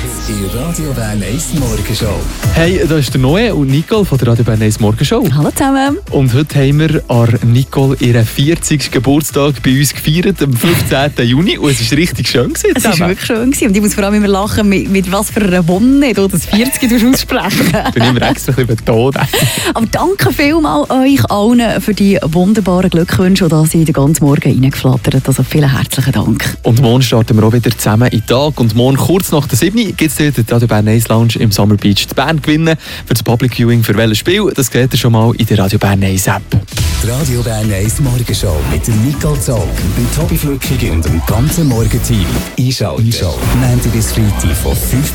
Hits in Radio Bern 1 Morgenshow. Hey, da ist der Noe und Nicole von der Radio Bern 1 Morgenshow. Hallo zusammen. Und heute haben wir an Nicole ihren 40. Geburtstag bei uns gefeiert, am 15. Juni. Und es war richtig schön. Es war wirklich schön. Und ich muss vor allem immer lachen, mit was für einer Wonne du das 40 aussprechen. Ich bin immer extra ein bisschen betont. Aber danke vielmals euch allen für die wunderbaren Glückwünsche, die Sie den ganzen Morgen reingeflattert. Also vielen herzlichen Dank. Und morgen starten wir auch wieder zusammen in den Tag. Und morgen kurz nach der 7 gibt es den Radio Bern 1 Lounge im Summer Beach zu Bern gewinnen. Für das Public Viewing für welches Spiel, das seht ihr schon mal in der Radio Bern 1 App. Die Radio Bern 1 Morgenshow mit der Nicole Zog, dem Tobi Flückig und dem ganzen Morgenteam. Einschalten. Montag bis Freitag von 5